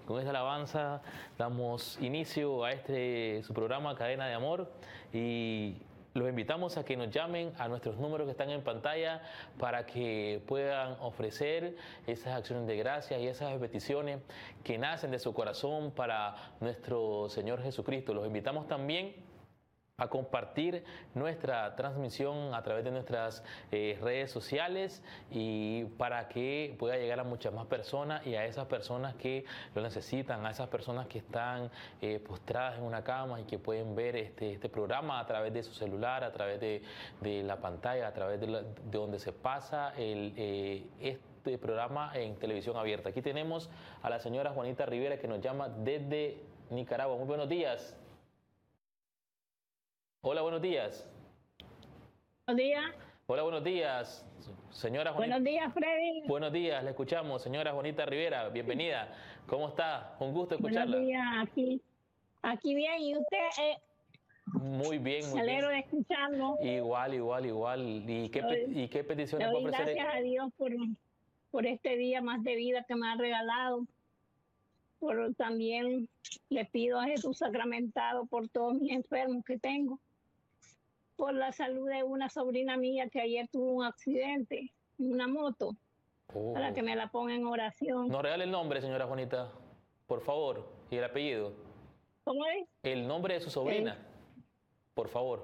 con esta alabanza damos inicio a su programa Cadena de Amor y los invitamos a que nos llamen a nuestros números que están en pantalla para que puedan ofrecer esas acciones de gracia y esas peticiones que nacen de su corazón para nuestro Señor Jesucristo. Los invitamos también a compartir nuestra transmisión a través de nuestras redes sociales y para que pueda llegar a muchas más personas y a esas personas que lo necesitan, a esas personas que están postradas en una cama y que pueden ver este programa a través de su celular, a través de la pantalla, a través de donde se pasa este programa en televisión abierta. Aquí tenemos a la señora Juanita Rivera que nos llama desde Nicaragua. Muy buenos días. Hola, buenos días. Buenos días. Hola, buenos días, señora Juanita. Buenos días, Freddy. Buenos días, le escuchamos, señora Juanita Rivera, bienvenida. ¿Cómo está? Un gusto escucharla. Buenos días, aquí bien, ¿y usted? Muy bien, muy me alegro bien. de escucharlo. Igual. ¿Y qué peticiones le va a doy ofrecer? Gracias a Dios por este día más de vida que me ha regalado. También le pido a Jesús sacramentado por todos mis enfermos que tengo. Por la salud de una sobrina mía que ayer tuvo un accidente en una moto, para que me la ponga en oración. Nos regale el nombre, señora Juanita, por favor, y el apellido. ¿Cómo es? El nombre de su sobrina, por favor.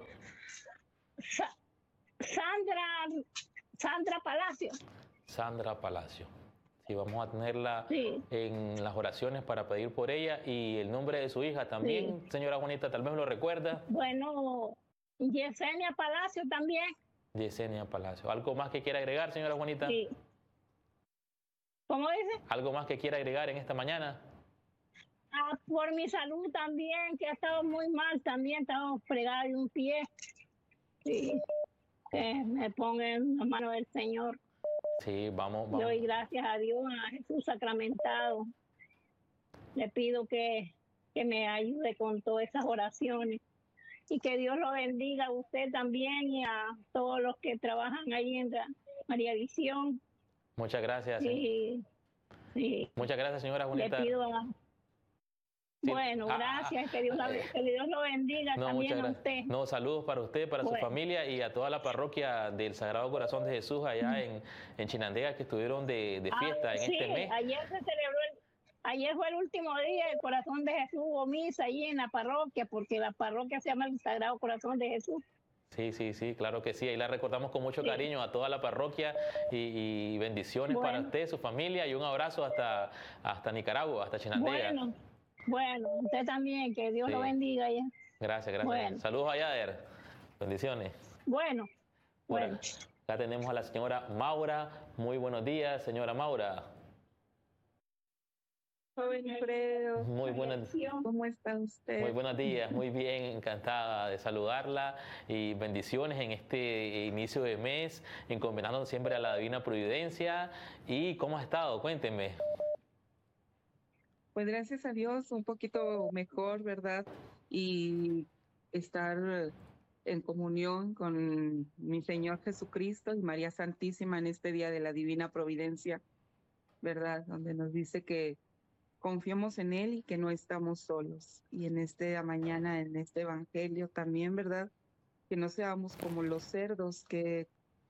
Sandra Palacio. Sandra Palacio. Sí, vamos a tenerla en las oraciones para pedir por ella. Y el nombre de su hija también, señora Juanita, tal vez me lo recuerda. Bueno, Yesenia Palacio también. Yesenia Palacio. ¿Algo más que quiera agregar, señora Juanita? Sí. ¿Cómo dice? ¿Algo más que quiera agregar en esta mañana? Por mi salud también, que ha estado muy mal, también estaba fregada de un pie. Sí. Que me ponga en la mano del Señor. Sí, vamos. Le doy gracias a Dios, a Jesús sacramentado. Le pido que me ayude con todas esas oraciones. Y que Dios lo bendiga a usted también y a todos los que trabajan ahí en la María Visión. Muchas gracias. Sí. Muchas gracias, señora Juanita. Le pido Bueno, gracias, que Dios lo bendiga también a usted. No, saludos para usted, para su familia y a toda la parroquia del Sagrado Corazón de Jesús allá en Chinandega que estuvieron de fiesta en este mes. Ayer se celebró, ayer fue el último día del Corazón de Jesús, hubo misa allí en la parroquia, porque la parroquia se llama el Sagrado Corazón de Jesús. Sí, claro que sí. Ahí la recordamos con mucho cariño a toda la parroquia y bendiciones para usted, su familia y un abrazo hasta Nicaragua, hasta Chinandega. Bueno, usted también, que Dios lo bendiga. Gracias. Bueno. Saludos a Yader. Bendiciones. Bueno. Acá tenemos a la señora Maura. Muy buenos días, señora Maura. Joven Alfredo. Muy buenos días. ¿Cómo está usted? Muy buenos días, muy bien, encantada de saludarla y bendiciones en este inicio de mes, encomendando siempre a la Divina Providencia. ¿Y cómo ha estado? Cuéntenme. Pues gracias a Dios, un poquito mejor, ¿verdad? Y estar en comunión con mi Señor Jesucristo y María Santísima en este día de la Divina Providencia, ¿verdad? Donde nos dice que confiemos en Él y que no estamos solos. Y en esta mañana, en este Evangelio también, ¿verdad? Que no seamos como los cerdos, que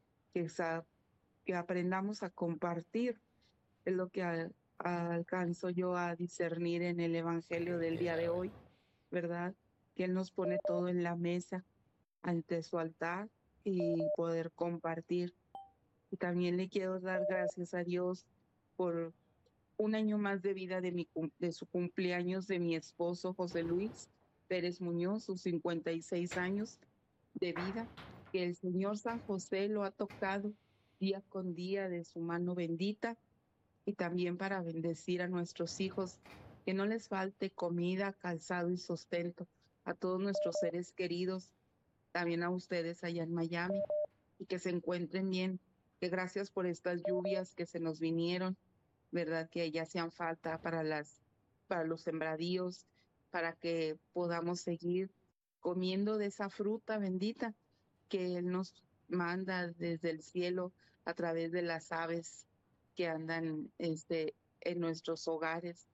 aprendamos a compartir. Es lo que alcanzo yo a discernir en el Evangelio del día de hoy, ¿verdad? Que Él nos pone todo en la mesa ante su altar y poder compartir. Y también le quiero dar gracias a Dios por un año más de vida de su cumpleaños de mi esposo José Luis Pérez Muñoz, sus 56 años de vida, que el Señor San José lo ha tocado día con día de su mano bendita, y también para bendecir a nuestros hijos, que no les falte comida, calzado y sustento, a todos nuestros seres queridos, también a ustedes allá en Miami, y que se encuentren bien, que gracias por estas lluvias que se nos vinieron, ¿verdad? Que ya hacían falta para los sembradíos, para que podamos seguir comiendo de esa fruta bendita que Él nos manda desde el cielo a través de las aves que andan en nuestros hogares.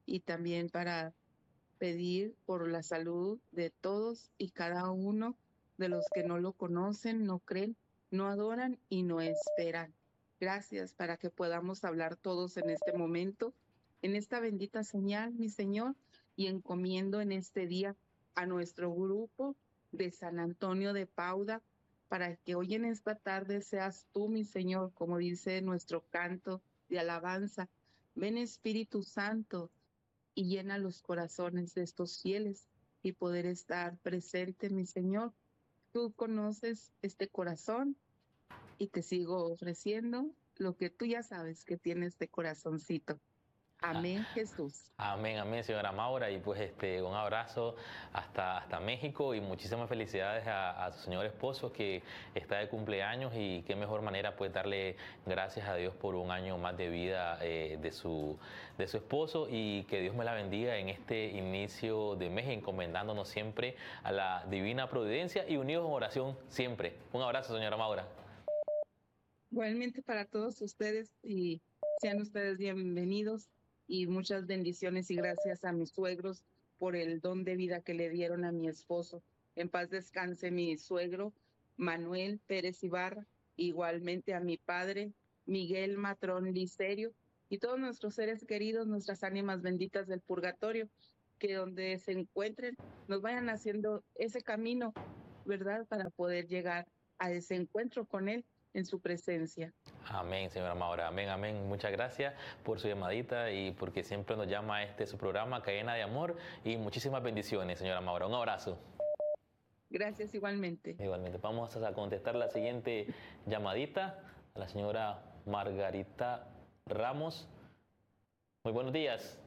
y también para pedir por la salud de todos y cada uno de los que no lo conocen, no creen, no adoran y no esperan. Gracias para que podamos hablar todos en este momento, en esta bendita señal, mi Señor, y encomiendo en este día a nuestro grupo de San Antonio de Pauda, para que hoy en esta tarde seas tú, mi Señor, como dice nuestro canto de alabanza. Ven Espíritu Santo y llena los corazones de estos fieles y poder estar presente, mi Señor. Tú conoces este corazón y te sigo ofreciendo lo que tú ya sabes que tiene este corazoncito. Amén, Jesús. Amén, amén, señora Maura. Y pues un abrazo hasta México y muchísimas felicidades a su señor esposo que está de cumpleaños, y qué mejor manera pues darle gracias a Dios por un año más de vida de su esposo, y que Dios me la bendiga en este inicio de mes, encomendándonos siempre a la divina providencia y unidos en oración siempre. Un abrazo, señora Maura. Igualmente para todos ustedes, y sean ustedes bienvenidos, y muchas bendiciones y gracias a mis suegros por el don de vida que le dieron a mi esposo. En paz descanse mi suegro Manuel Pérez Ibarra, igualmente a mi padre Miguel Matrón Licerio, y todos nuestros seres queridos, nuestras ánimas benditas del purgatorio, que donde se encuentren nos vayan haciendo ese camino, ¿verdad? Para poder llegar a ese encuentro con él en su presencia. Amén, señora Maura. Amén, amén. Muchas gracias por su llamadita y porque siempre nos llama a su programa, Cadena de Amor. Y muchísimas bendiciones, señora Maura. Un abrazo. Gracias igualmente. Igualmente. Vamos a contestar la siguiente llamadita a la señora Margarita Ramos. Muy buenos días.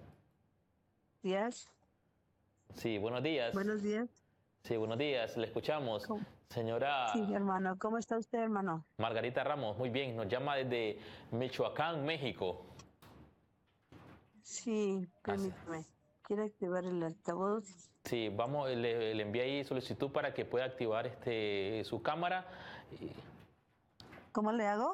Días. Sí, buenos días. Buenos días. Sí, buenos días. Le escuchamos. ¿Cómo? Señora Sí, hermano. ¿Cómo está usted, hermano? Margarita Ramos, muy bien. Nos llama desde Michoacán, México. Sí, permítame. ¿Quiere activar el altavoz? Sí, vamos, le envié ahí solicitud para que pueda activar su cámara. ¿Cómo le hago?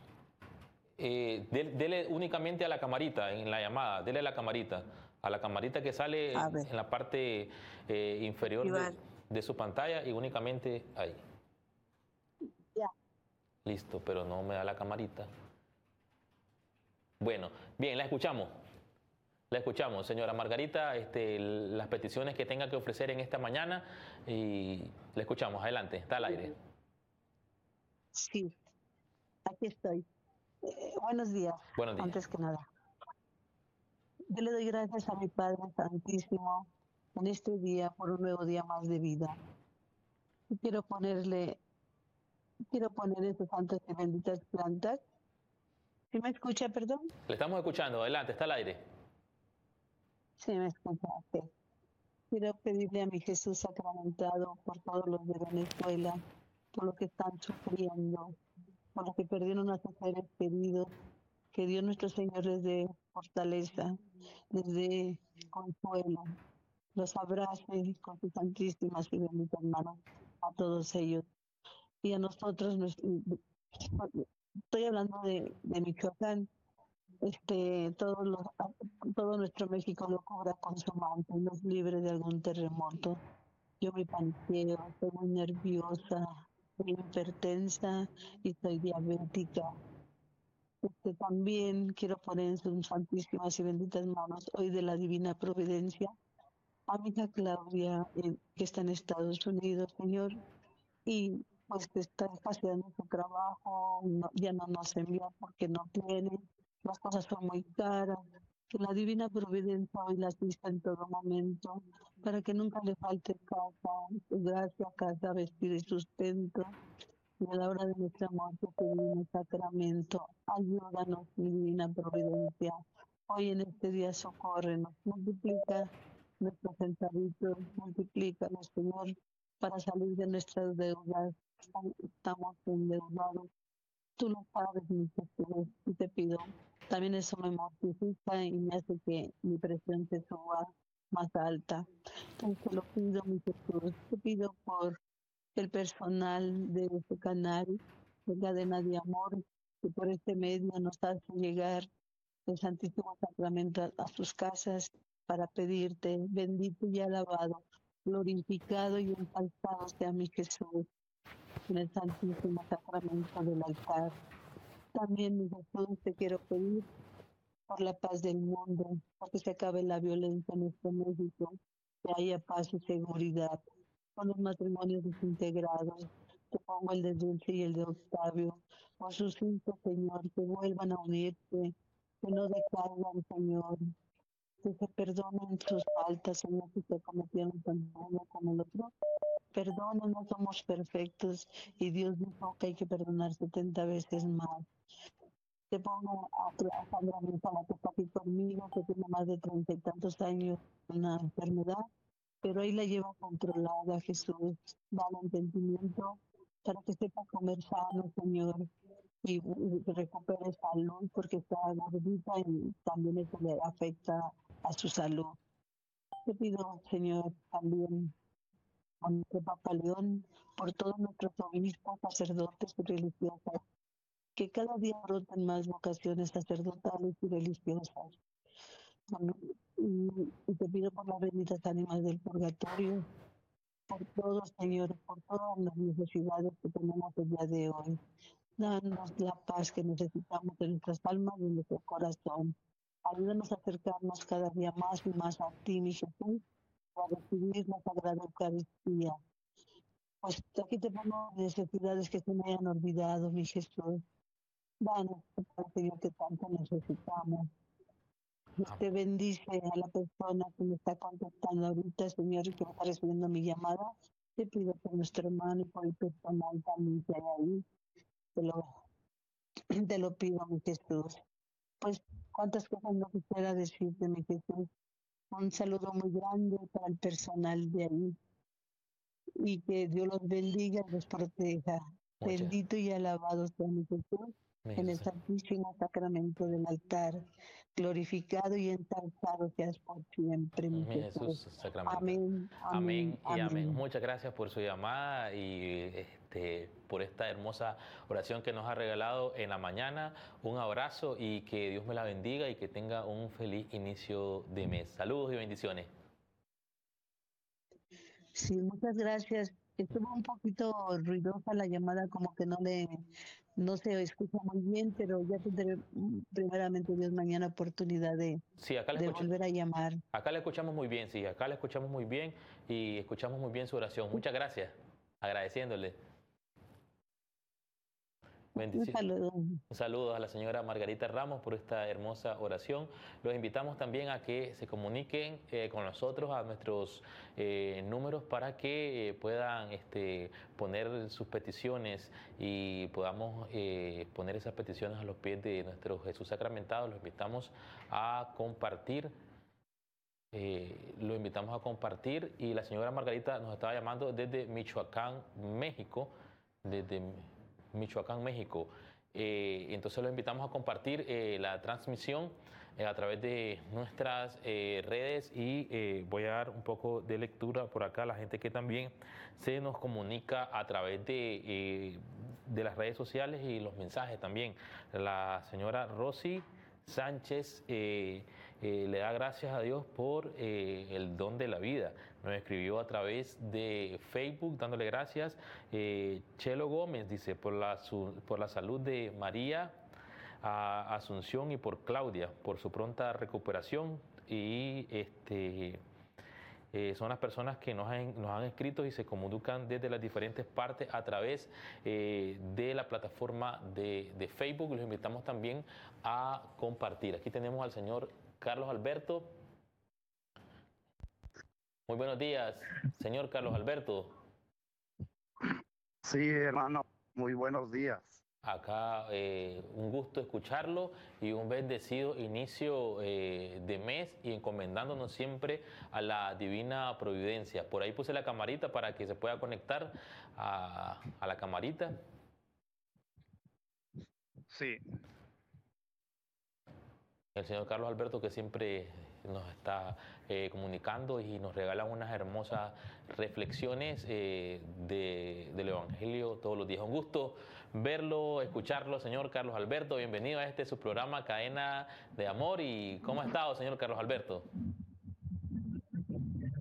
Dele únicamente a la camarita en la llamada, dele a la camarita que sale en la parte inferior de su pantalla, y únicamente ahí. Ya. Listo, pero no me da la camarita. Bueno, bien, la escuchamos. La escuchamos, señora Margarita, las peticiones que tenga que ofrecer en esta mañana, y la escuchamos. Adelante, está al aire. Sí, aquí estoy. Buenos días. Buenos días. Antes que nada, yo le doy gracias a mi Padre Santísimo en este día por un nuevo día más de vida. Y quiero poner esas santas y benditas plantas. ¿Sí me escucha, perdón? Le estamos escuchando. Adelante, está al aire. Sí, me escucha. Sí. Quiero pedirle a mi Jesús sacramentado por todos los de Venezuela, por lo que están sufriendo, por los que perdieron a sus seres queridos, que Dios nuestro Señor les dé fortaleza, les dé consuelo, los abrace con sus santísimas y benditas manos a todos ellos. Y a nosotros, estoy hablando de Michoacán, todo nuestro México lo cubra con su manto y nos libre de algún terremoto. Yo me paniqueo, estoy muy nerviosa, soy hipertensa y soy diabética. También quiero poner en sus santísimas y benditas manos hoy de la divina providencia a mi hija Claudia, que está en Estados Unidos, Señor, y pues está haciendo su trabajo, ya no nos envía porque no tiene, las cosas son muy caras, que la divina providencia hoy la asista en todo momento, para que nunca le falte gracia, casa, vestido y sustento. Y a la hora de nuestra muerte, tu divino sacramento, ayúdanos, mi divina providencia. Hoy en este día socórrenos, multiplica nuestros centavitos, multiplícanos, Señor, para salir de nuestras deudas. Estamos endeudados. Tú lo sabes, mi Jesús, y te pido. También eso me mortifica y me hace que mi presión se suba más alta. Entonces te lo pido, mi Jesús. Te pido por el personal de este canal, de Cadena de Amor, que por este medio nos hace llegar el Santísimo Sacramento a sus casas, para pedirte, bendito y alabado, glorificado y ensalzado sea mi Jesús en el santísimo sacramento del altar. También, mi Jesús, te quiero pedir por la paz del mundo, porque se acabe la violencia en nuestro México, que haya paz y seguridad, con los matrimonios desintegrados. Te pongo el de Dulce y el de Octavio, por sus hijos, Señor, que vuelvan a unirse, que no decaigan, Señor, que se perdonen sus faltas, Señor, que se cometieron tanto uno como el otro. Perdona, no somos perfectos y Dios dijo que hay que perdonar 70 veces más. Te pongo a Sandra González, que está aquí conmigo, que tiene más de 30 y tantos años, una enfermedad, pero ahí la lleva controlada, Jesús. Dale entendimiento para que sepa comer sano, Señor, y recupere salud, porque está gordita y también eso le afecta a su salud. Te pido, Señor, también a nuestro Papa León, por todos nuestros obispos, sacerdotes y religiosas, que cada día broten más vocaciones sacerdotales y religiosas. Y te pido por las benditas ánimas del purgatorio, por todos, Señor, por todas las necesidades que tenemos el día de hoy. Danos la paz que necesitamos en nuestras almas y en nuestro corazón. Ayúdanos a acercarnos cada día más y más a ti, mi Jesús, para recibir la Sagrada Eucaristía. Pues aquí te pongo necesidades que se me hayan olvidado, mi Jesús. Danos, Señor, que tanto necesitamos. Usted bendice a la persona que me está contactando ahorita, Señor, y que me está recibiendo mi llamada. Te pido por nuestro hermano y por el personal también que hay ahí. Te lo pido, mi Jesús. Pues, cuántas cosas no quisiera decirte, mi Jesús. Un saludo muy grande para el personal de ahí. Y que Dios los bendiga y los proteja. Bendito y alabado sea mi Jesús en el santísimo sacramento del altar. Glorificado y ensalzado seas por siempre, mi Jesús. Amén, amén y amén. Muchas gracias por su llamada y por esta hermosa oración que nos ha regalado en la mañana. Un abrazo y que Dios me la bendiga y que tenga un feliz inicio de mes. Saludos y bendiciones. Sí, muchas gracias. Estuvo un poquito ruidosa la llamada, como que no se escucha muy bien, pero ya tendré primeramente Dios mañana oportunidad de volver a llamar. Acá la escuchamos muy bien, sí, acá la escuchamos muy bien y escuchamos muy bien su oración. Muchas gracias, agradeciéndole. Un saludo a la señora Margarita Ramos por esta hermosa oración. Los invitamos también a que se comuniquen con nosotros a nuestros números para que puedan poner sus peticiones y podamos poner esas peticiones a los pies de nuestro Jesús sacramentado. Los invitamos a compartir. Lo invitamos a compartir y la señora Margarita nos estaba llamando desde Michoacán, México, entonces los invitamos a compartir la transmisión a través de nuestras redes y voy a dar un poco de lectura por acá a la gente que también se nos comunica a través de las redes sociales y los mensajes también. La señora Rosy Sánchez le da gracias a Dios por el don de la vida. Nos escribió a través de Facebook dándole gracias. Chelo Gómez dice por la salud de María Asunción y por Claudia, por su pronta recuperación y son las personas que nos han escrito y se comunican desde las diferentes partes a través de la plataforma de Facebook. Los invitamos también a compartir. Aquí tenemos al señor Carlos Alberto. Muy buenos días, señor Carlos Alberto. Sí, hermano, muy buenos días. Acá un gusto escucharlo y un bendecido inicio de mes y encomendándonos siempre a la divina providencia. Por ahí puse la camarita para que se pueda conectar a la camarita. Sí. El señor Carlos Alberto que siempre nos está comunicando y nos regala unas hermosas reflexiones del Evangelio todos los días. Un gusto verlo, escucharlo, señor Carlos Alberto. Bienvenido a su programa Cadena de Amor. ¿Y cómo ha estado, señor Carlos Alberto?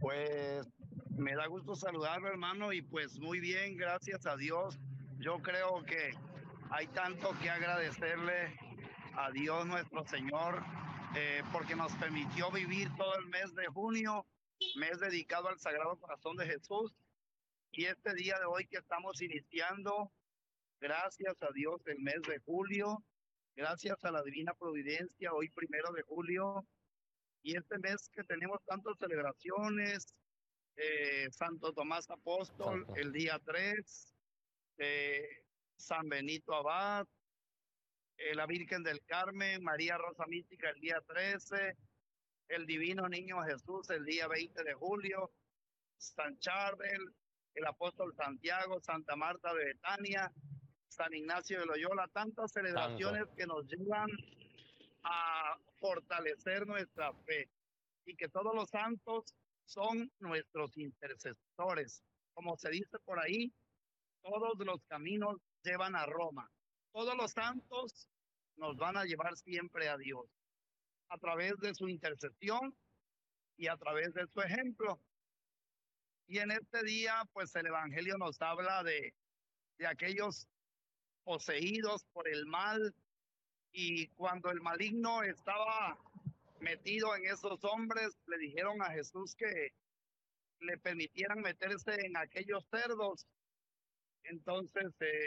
Pues me da gusto saludarlo, hermano, y pues muy bien, gracias a Dios. Yo creo que hay tanto que agradecerle a Dios nuestro Señor, porque nos permitió vivir todo el mes de junio, mes dedicado al Sagrado Corazón de Jesús, y este día de hoy que estamos iniciando, gracias a Dios, el mes de julio, gracias a la Divina Providencia, hoy 1 de julio, y este mes que tenemos tantas celebraciones, Santo Tomás Apóstol Santo. el día 3, San Benito Abad, la Virgen del Carmen, María Rosa Mística el día 13, el Divino Niño Jesús el día 20 de julio, San Charbel, el Apóstol Santiago, Santa Marta de Betania, San Ignacio de Loyola, tantas Tanto. celebraciones que nos llevan a fortalecer nuestra fe y que todos los santos son nuestros intercesores. Como se dice por ahí, todos los caminos llevan a Roma. Todos los santos nos van a llevar siempre a Dios a través de su intercesión y a través de su ejemplo. Y en este día, pues el Evangelio nos habla de aquellos poseídos por el mal, y cuando el maligno estaba metido en esos hombres, le dijeron a Jesús que le permitieran meterse en aquellos cerdos. Entonces